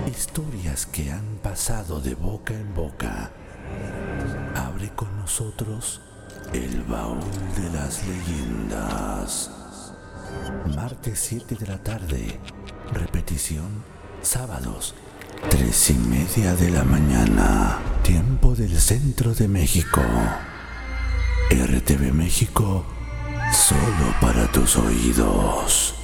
Historias que han pasado de boca en boca. Abre con nosotros el baúl de las leyendas. Martes 7 de la tarde. Repetición sábados 3:30 de la mañana. Tiempo del centro de México. RTV México, solo para tus oídos.